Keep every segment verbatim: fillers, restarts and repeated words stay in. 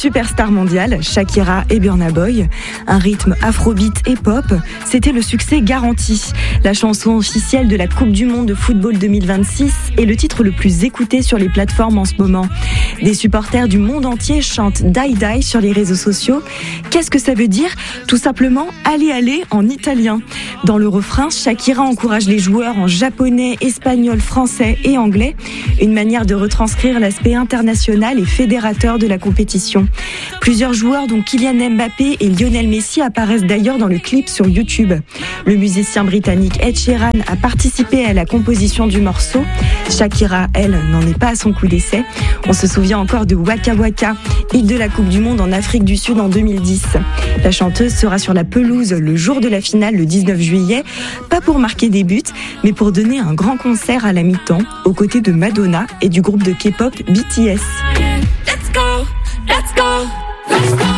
superstars mondiales, Shakira et Burna Boy. Un rythme afrobeat et pop, c'était le succès garanti. La chanson officielle de la Coupe du Monde de football deux mille vingt-six est le titre le plus écouté sur les plateformes en ce moment. Des supporters du monde entier chantent Die Die sur les réseaux sociaux. Qu'est-ce que ça veut dire ? Tout simplement allez allez en italien. Dans le refrain, Shakira encourage les joueurs en japonais, espagnol, français et anglais. Une manière de retranscrire l'aspect international et fédérateur de la compétition. Plusieurs joueurs dont Kylian Mbappé et Lionel Messi apparaissent d'ailleurs dans le clip sur YouTube. Le musicien britannique Ed Sheeran a participé à la composition du morceau. Shakira, elle, n'en est pas à son coup d'essai. On se souvient encore de Waka Waka, hit de la Coupe du Monde en Afrique du Sud en deux mille dix. La chanteuse sera sur la pelouse le jour de la finale le dix-neuf juillet, pas pour marquer des buts, mais pour donner un grand concert à la mi-temps, aux côtés de Madonna et du groupe de K-pop B T S. Let's go, let's go, let's go.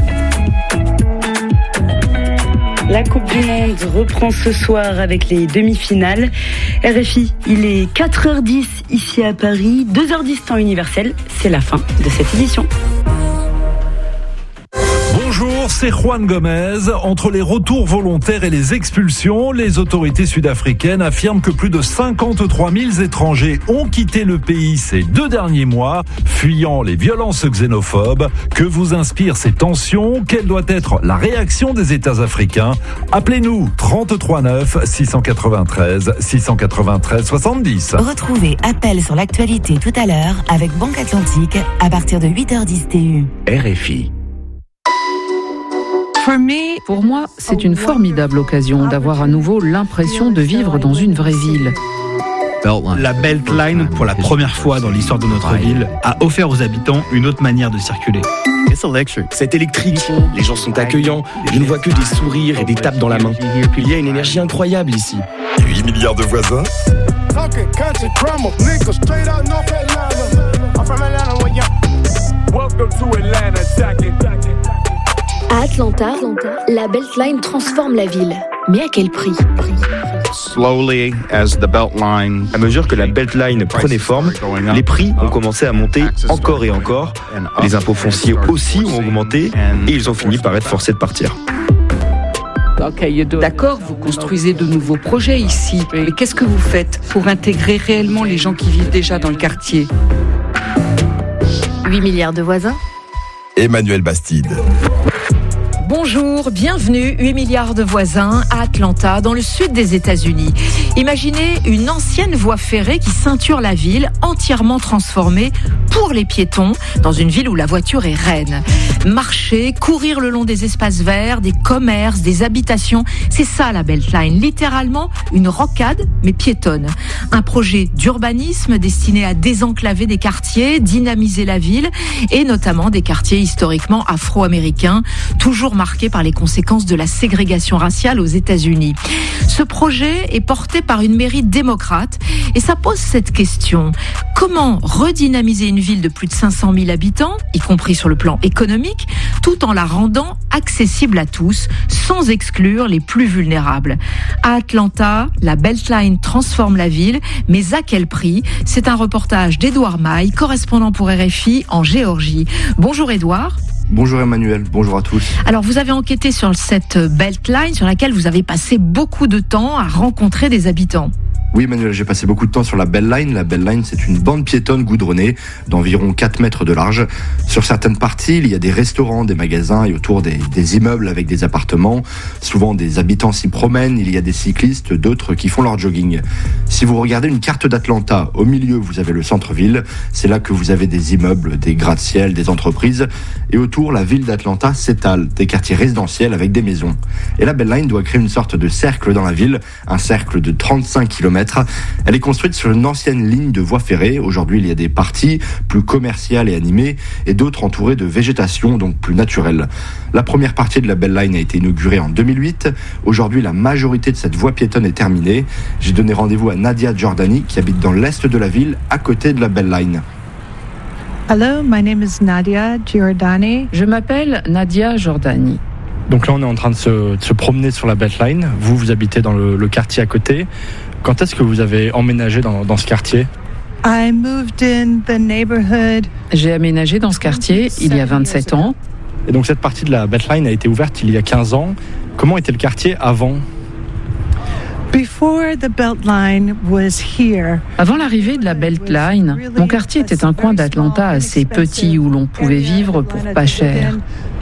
La Coupe du Monde reprend ce soir avec les demi-finales. R F I, il est quatre heures dix ici à Paris, deux heures dix temps universel. C'est la fin de cette édition. Bonjour, c'est Juan Gomez. Entre les retours volontaires et les expulsions, les autorités sud-africaines affirment que plus de cinquante-trois mille étrangers ont quitté le pays ces deux derniers mois, fuyant les violences xénophobes. Que vous inspirent ces tensions ? Quelle doit être la réaction des États africains ? Appelez-nous trente-trois neuf six cent quatre-vingt-treize six cent quatre-vingt-treize soixante-dix. Retrouvez Appel sur l'actualité tout à l'heure avec Banque Atlantique à partir de huit heures dix T U. R F I. Pour moi, c'est une formidable occasion d'avoir à nouveau l'impression de vivre dans une vraie ville. La Beltline, pour la première fois dans l'histoire de notre ville, a offert aux habitants une autre manière de circuler. C'est électrique, les gens sont accueillants, je ne vois que des sourires et des tapes dans la main. Il y a une énergie incroyable ici. huit milliards de voisins. À Atlanta, la Beltline transforme la ville. Mais à quel prix ? À mesure que la Beltline prenait forme, les prix ont commencé à monter encore et encore. Les impôts fonciers aussi ont augmenté et ils ont fini par être forcés de partir. D'accord, vous construisez de nouveaux projets ici, mais qu'est-ce que vous faites pour intégrer réellement les gens qui vivent déjà dans le quartier ? huit milliards de voisins ? Emmanuel Bastide. Bonjour, bienvenue, huit milliards de voisins à Atlanta, dans le sud des États-Unis. Imaginez une ancienne voie ferrée qui ceinture la ville, entièrement transformée pour les piétons, dans une ville où la voiture est reine. Marcher, courir le long des espaces verts, des commerces, des habitations, c'est ça la Beltline, littéralement une rocade, mais piétonne. Un projet d'urbanisme destiné à désenclaver des quartiers, dynamiser la ville, et notamment des quartiers historiquement afro-américains, toujours marqué par les conséquences de la ségrégation raciale aux États-Unis. Ce projet est porté par une mairie démocrate et ça pose cette question. Comment redynamiser une ville de plus de cinq cent mille habitants, y compris sur le plan économique, tout en la rendant accessible à tous, sans exclure les plus vulnérables ? À Atlanta, la Beltline transforme la ville, mais à quel prix ? C'est un reportage d'Edouard Maille, correspondant pour R F I en Géorgie. Bonjour Edouard. Bonjour Emmanuel, bonjour à tous. Alors vous avez enquêté sur cette Beltline sur laquelle vous avez passé beaucoup de temps à rencontrer des habitants. Oui Emmanuel, j'ai passé beaucoup de temps sur la Beltline. La Beltline, c'est une bande piétonne goudronnée d'environ quatre mètres de large. Sur certaines parties, il y a des restaurants, des magasins et autour des, des immeubles avec des appartements. Souvent, des habitants s'y promènent, il y a des cyclistes, d'autres qui font leur jogging. Si vous regardez une carte d'Atlanta, au milieu, vous avez le centre-ville. C'est là que vous avez des immeubles, des gratte-ciel, des entreprises. Et autour, la ville d'Atlanta s'étale, des quartiers résidentiels avec des maisons. Et la Beltline doit créer une sorte de cercle dans la ville, un cercle de trente-cinq kilomètres. Elle est construite sur une ancienne ligne de voie ferrée. Aujourd'hui, il y a des parties plus commerciales et animées et d'autres entourées de végétation, donc plus naturelle. La première partie de la Beltline a été inaugurée en deux mille huit. Aujourd'hui, la majorité de cette voie piétonne est terminée. J'ai donné rendez-vous à Nadia Giordani qui habite dans l'est de la ville, à côté de la Beltline. Hello, my name is Nadia Giordani. Je m'appelle Nadia Giordani. Donc là, on est en train de se, de se promener sur la Beltline. Vous, vous habitez dans le, le quartier à côté. Quand est-ce que vous avez emménagé dans, dans ce quartier ? I moved in the neighborhood. J'ai aménagé dans ce quartier il y a vingt-sept ans. Et donc cette partie de la Beltline a été ouverte il y a quinze ans. Comment était le quartier avant ? Before the Beltline was here. Avant l'arrivée de la Beltline, mon quartier était un coin d'Atlanta assez petit où l'on pouvait vivre pour pas cher.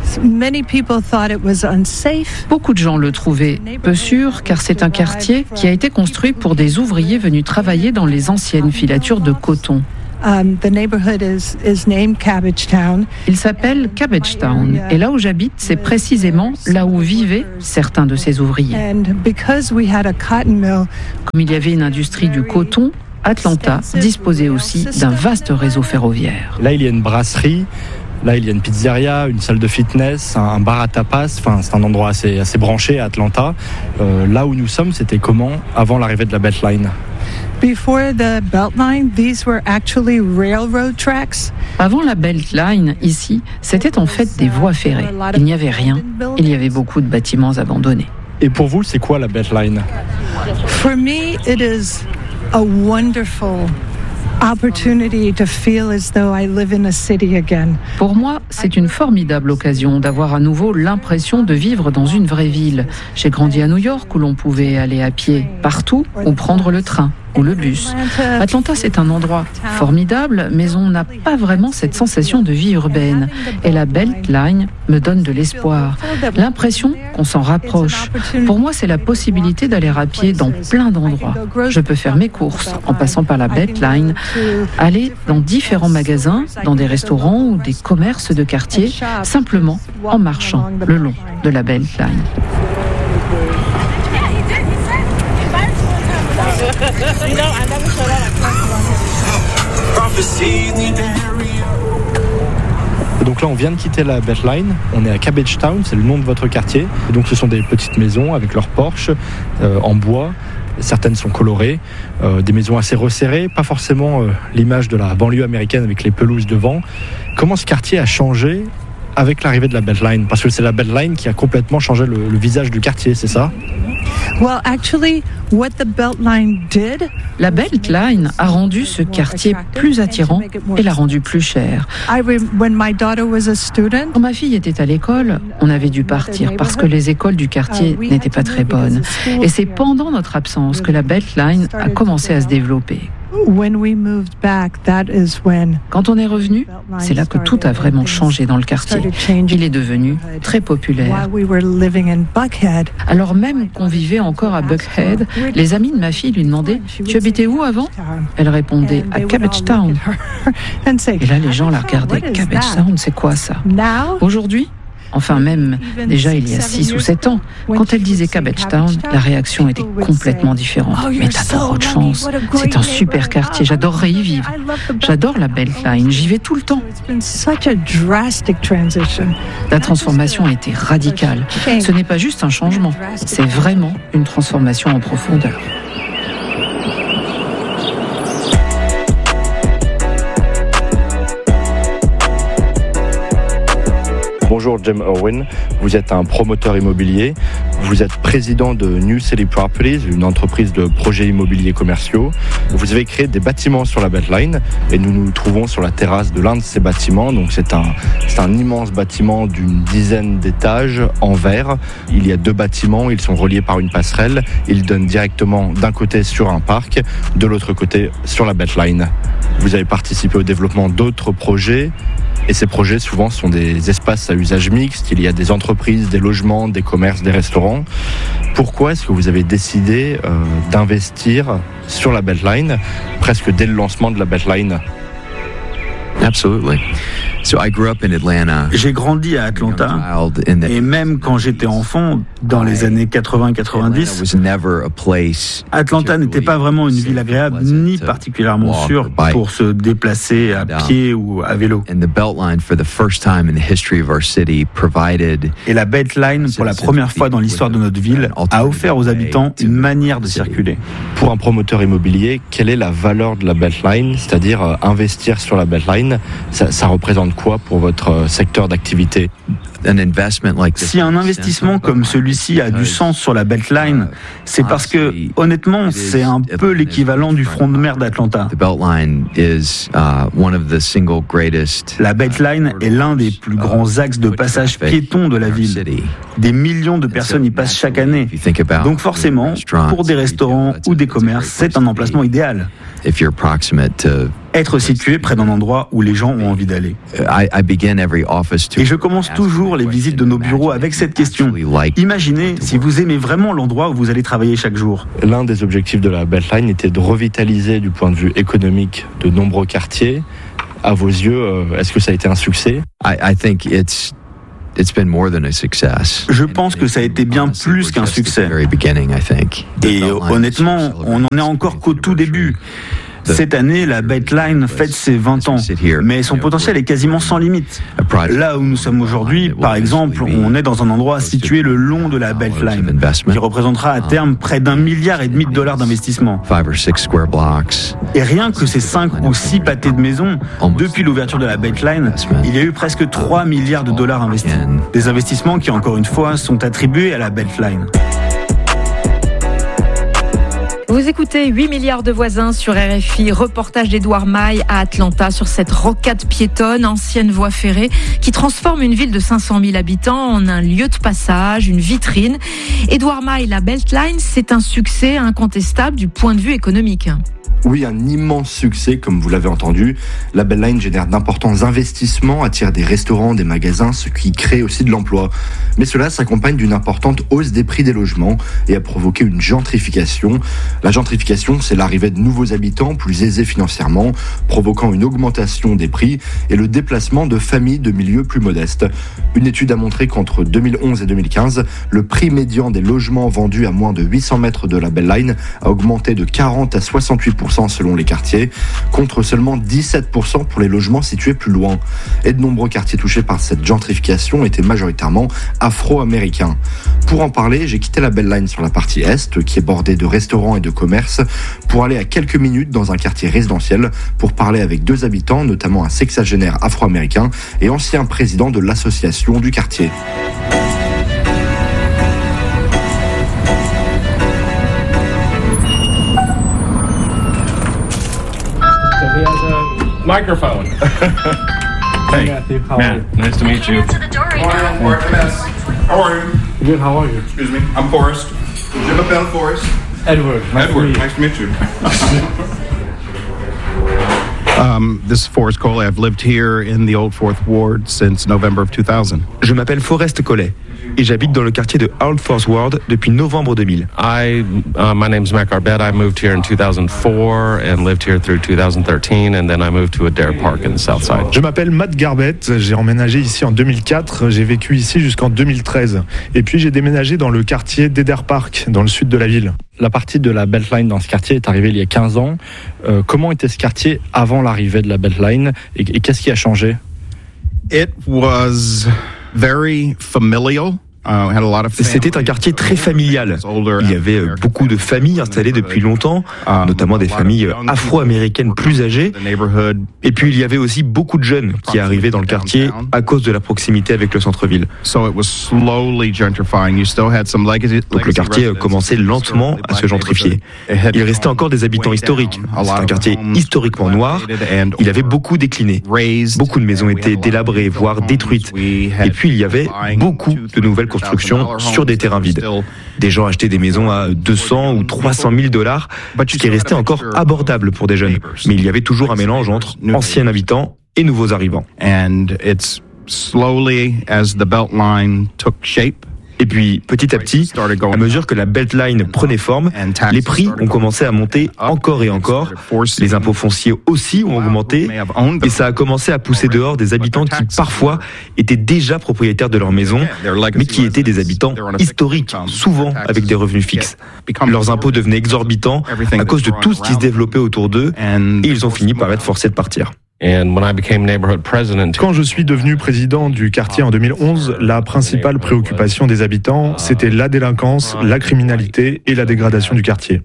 Beaucoup de gens le trouvaient peu sûr car c'est un quartier qui a été construit pour des ouvriers venus travailler dans les anciennes filatures de coton. Um, the neighborhood is, is named Cabbage Town. Il s'appelle Cabbage Town et là où j'habite, c'est précisément là où vivaient certains de ces ouvriers. And because we had a cotton mill, comme il y avait une industrie du coton, Atlanta disposait aussi d'un vaste réseau ferroviaire. Là, il y a une brasserie. Là, il y a une pizzeria, une salle de fitness, un bar à tapas. Enfin, c'est un endroit assez, assez branché à Atlanta. Euh, là où nous sommes, c'était comment avant l'arrivée de la Beltline ? Before the Beltline, these were actually railroad tracks. Avant la Beltline, ici, c'était en fait des voies ferrées. Il n'y avait rien. Il y avait beaucoup de bâtiments abandonnés. Et pour vous, c'est quoi la Beltline ? For me, it is a wonderful opportunity to feel as though I live in a city again. Pour moi, c'est une formidable occasion d'avoir à nouveau l'impression de vivre dans une vraie ville. J'ai grandi à New York où l'on pouvait aller à pied partout ou prendre le train ou le bus. Atlanta, c'est un endroit formidable, mais on n'a pas vraiment cette sensation de vie urbaine. Et la Beltline me donne de l'espoir, l'impression qu'on s'en rapproche. Pour moi, c'est la possibilité d'aller à pied dans plein d'endroits. Je peux faire mes courses en passant par la Beltline, aller dans différents magasins, dans des restaurants ou des commerces de quartier, simplement en marchant le long de la Beltline. Donc là, on vient de quitter la Beltline, on est à Cabbage Town, c'est le nom de votre quartier. Et donc ce sont des petites maisons avec leurs porches euh, en bois. Certaines sont colorées, euh, des maisons assez resserrées, pas forcément euh, l'image de la banlieue américaine avec les pelouses devant. Comment ce quartier a changé avec l'arrivée de la Beltline ? Parce que c'est la Beltline qui a complètement changé le, le visage du quartier, c'est ça ? Well, actually, what the Beltline did, la Beltline a rendu ce quartier plus attirant et l'a rendu plus cher. When my daughter was a student, quand ma fille était à l'école, on avait dû partir parce que les écoles du quartier n'étaient pas très bonnes. Et c'est pendant notre absence que la Beltline a commencé à se développer. Quand on est revenu, c'est là que tout a vraiment changé dans le quartier. Il est devenu très populaire. Alors même qu'on vivait encore à Buckhead, les amis de ma fille lui demandaient « Tu habitais où avant ?» Elle répondait « À Cabbage Town ». Et là, les gens la regardaient « Cabbage Town, c'est quoi ça ?» Aujourd'hui, enfin même déjà il y a six ou sept ans, quand elle disait Cabbage Town, la réaction était complètement différente. Mais t'as trop de chance, c'est un super quartier, j'adorerais y vivre. J'adore la Beltline, j'y vais tout le temps. La transformation a été radicale. Ce n'est pas juste un changement, c'est vraiment une transformation en profondeur. Bonjour, Jim Irwin. Vous êtes un promoteur immobilier. Vous êtes président de New City Properties, une entreprise de projets immobiliers commerciaux. Vous avez créé des bâtiments sur la Beltline et nous nous trouvons sur la terrasse de l'un de ces bâtiments. Donc c'est un, c'est un immense bâtiment d'une dizaine d'étages en verre. Il y a deux bâtiments, ils sont reliés par une passerelle. Ils donnent directement d'un côté sur un parc, de l'autre côté sur la Beltline. Vous avez participé au développement d'autres projets. Et ces projets, souvent, sont des espaces à usage mixte. Il y a des entreprises, des logements, des commerces, des restaurants. Pourquoi est-ce que vous avez décidé euh, d'investir sur la Beltline, presque dès le lancement de la Beltline ? Absolutely. So I grew up in Atlanta. J'ai grandi à Atlanta et même quand j'étais enfant, dans les années quatre-vingts quatre-vingt-dix, Atlanta n'était pas vraiment une ville agréable ni particulièrement sûre pour se déplacer à pied ou à vélo. Et la Beltline, pour la première fois dans l'histoire de notre ville, a offert aux habitants une manière de circuler. Pour un promoteur immobilier, quelle est la valeur de la Beltline ? C'est-à-dire euh, investir sur la Beltline, ça, ça représente quoi pour votre secteur d'activité ? Si un investissement comme celui-ci a du sens sur la Beltline, c'est parce que, honnêtement, c'est un peu l'équivalent du front de mer d'Atlanta. La Beltline est l'un des plus grands axes de passage piéton de la ville. Des millions de personnes y passent chaque année. Donc forcément, pour des restaurants ou des commerces, c'est un emplacement idéal. Être situé près d'un endroit où les gens ont envie d'aller. Et je commence toujours les visites de nos bureaux avec cette question. Imaginez si vous aimez vraiment l'endroit où vous allez travailler chaque jour. L'un des objectifs de la Beltline était de revitaliser du point de vue économique de nombreux quartiers. À vos yeux, est-ce que ça a été un succès ? Je pense que ça a été bien plus qu'un succès. Et honnêtement, on n'en est encore qu'au tout début. Cette année, la Beltline fête ses vingt ans, mais son potentiel est quasiment sans limite. Là où nous sommes aujourd'hui, par exemple, on est dans un endroit situé le long de la Beltline, qui représentera à terme près d'un milliard et demi de dollars d'investissement. Et rien que ces cinq ou six pâtés de maisons, depuis l'ouverture de la Beltline, il y a eu presque trois milliards de dollars investis. Des investissements qui, encore une fois, sont attribués à la Beltline. Vous écoutez huit milliards de voisins sur R F I, reportage d'Edouard Maille à Atlanta sur cette rocade piétonne, ancienne voie ferrée, qui transforme une ville de cinq cent mille habitants en un lieu de passage, une vitrine. Edouard Maille, la Beltline, c'est un succès incontestable du point de vue économique. Oui, un immense succès, comme vous l'avez entendu. La Beltline génère d'importants investissements, attire des restaurants, des magasins, ce qui crée aussi de l'emploi. Mais cela s'accompagne d'une importante hausse des prix des logements et a provoqué une gentrification. La gentrification, c'est l'arrivée de nouveaux habitants plus aisés financièrement, provoquant une augmentation des prix et le déplacement de familles de milieux plus modestes. Une étude a montré qu'entre deux mille onze et deux mille quinze, le prix médian des logements vendus à moins de huit cents mètres de la Beltline a augmenté de quarante à soixante-huit pour cent selon les quartiers, contre seulement dix-sept pour cent pour les logements situés plus loin. Et de nombreux quartiers touchés par cette gentrification étaient majoritairement afro-américains. Pour en parler, j'ai quitté la Beltline sur la partie est, qui est bordée de restaurants et de commerces, pour aller à quelques minutes dans un quartier résidentiel pour parler avec deux habitants, notamment un sexagénaire afro-américain et ancien président de l'association du quartier. Microphone. Hey, Matthew, how Matt, are you? Nice to meet you. To the door right now. Morning, M S. How are you? Good, how are you? Excuse me, I'm Forrest. Jim Appel Forrest. Edward. Nice Edward, to nice to meet you. um, this is Forrest Coley. I've lived here in the Old Fourth Ward since November of two thousand. Je m'appelle Forrest Coley et j'habite dans le quartier de Old Fourth Ward depuis novembre deux mille. I, uh, my name's Mac Arbet. I moved here in two thousand four and lived here through two thousand thirteen, and then I moved to Adair Park in the South Side. Je m'appelle Matt Garbett. J'ai emménagé ici en deux mille quatre. J'ai vécu ici jusqu'en deux mille treize. Et puis j'ai déménagé dans le quartier d'Adair Park, dans le sud de la ville. La partie de la Beltline dans ce quartier est arrivée il y a quinze ans. Euh, comment était ce quartier avant l'arrivée de la Beltline et, et qu'est-ce qui a changé? It was very familial. C'était un quartier très familial. Il y avait beaucoup de familles installées depuis longtemps, notamment des familles afro-américaines plus âgées. Et puis il y avait aussi beaucoup de jeunes qui arrivaient dans le quartier à cause de la proximité avec le centre-ville. Donc le quartier commençait lentement à se gentrifier. Il restait encore des habitants historiques. C'est un quartier historiquement noir. Il avait beaucoup décliné. Beaucoup de maisons étaient délabrées, voire détruites. Et puis il y avait beaucoup de nouvelles construction sur des terrains vides. Des gens achetaient des maisons à deux cents ou trois cent mille dollars, ce qui restait encore abordable pour des jeunes. Mais il y avait toujours un mélange entre anciens habitants et nouveaux arrivants. And it's slowly, as the Beltline took shape, Et puis, petit à petit, à mesure que la Beltline prenait forme, les prix ont commencé à monter encore et encore. Les impôts fonciers aussi ont augmenté. Et ça a commencé à pousser dehors des habitants qui, parfois, étaient déjà propriétaires de leur maison, mais qui étaient des habitants historiques, souvent avec des revenus fixes. Leurs impôts devenaient exorbitants à cause de tout ce qui se développait autour d'eux, et ils ont fini par être forcés de partir. Quand je suis devenu président du quartier en deux mille onze, la principale préoccupation des habitants, c'était la délinquance, la criminalité et la dégradation du quartier.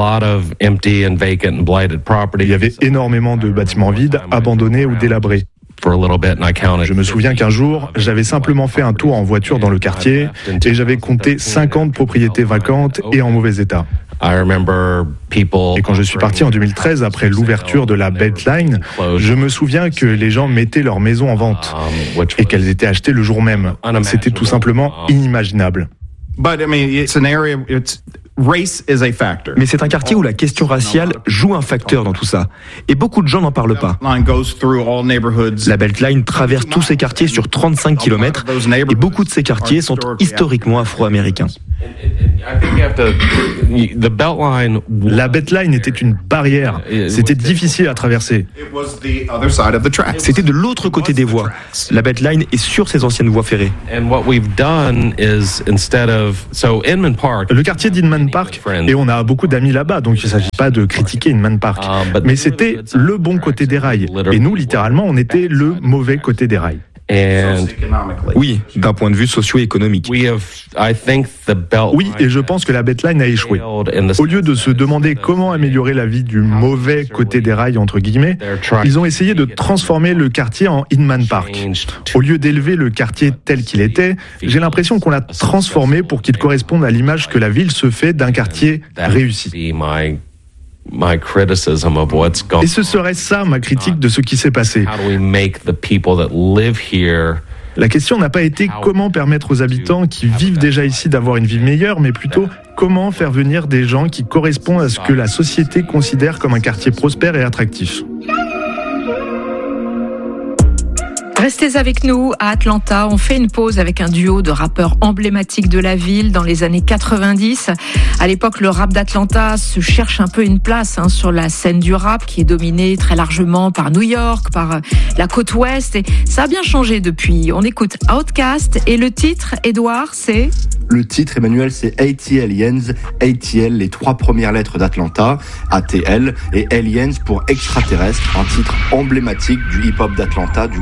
Il y avait énormément de bâtiments vides, abandonnés ou délabrés. Je me souviens qu'un jour, j'avais simplement fait un tour en voiture dans le quartier et j'avais compté cinquante propriétés vacantes et en mauvais état. Et quand je suis parti en deux mille treize, après l'ouverture de la Beltline, je me souviens que les gens mettaient leurs maisons en vente et qu'elles étaient achetées le jour même. C'était tout simplement inimaginable. Mais c'est un quartier où la question raciale joue un facteur dans tout ça. Et beaucoup de gens n'en parlent pas. La Beltline traverse tous ces quartiers sur trente-cinq kilomètres et beaucoup de ces quartiers sont historiquement afro-américains. La Beltline était une barrière. C'était difficile à traverser. C'était de l'autre côté des voies. La Beltline est sur ces anciennes voies ferrées. Le quartier d'Inman Park, et on a beaucoup d'amis là-bas, donc il ne s'agit pas de critiquer Inman Park, mais c'était le bon côté des rails. Et nous, littéralement, on était le mauvais côté des rails. Oui, d'un point de vue socio-économique. Oui, et je pense que la Beltline a échoué. Au lieu de se demander comment améliorer la vie du mauvais côté des rails, entre guillemets, ils ont essayé de transformer le quartier en Inman Park. Au lieu d'élever le quartier tel qu'il était, j'ai l'impression qu'on l'a transformé pour qu'il corresponde à l'image que la ville se fait d'un quartier réussi. Et ce serait ça ma critique de ce qui s'est passé. La question n'a pas été comment permettre aux habitants qui vivent déjà ici d'avoir une vie meilleure, mais plutôt comment faire venir des gens qui correspondent à ce que la société considère comme un quartier prospère et attractif. Restez avec nous à Atlanta. On fait une pause avec un duo de rappeurs emblématiques de la ville dans les années quatre-vingt-dix. À l'époque, le rap d'Atlanta se cherche un peu une place hein, sur la scène du rap qui est dominée très largement par New York, par la côte ouest. Et ça a bien changé depuis. On écoute Outkast et le titre, Edouard, c'est... Le titre, Emmanuel, c'est A T L Aliens. A T L, les trois premières lettres d'Atlanta, A T L, et Aliens pour extraterrestre, un titre emblématique du hip-hop d'Atlanta, du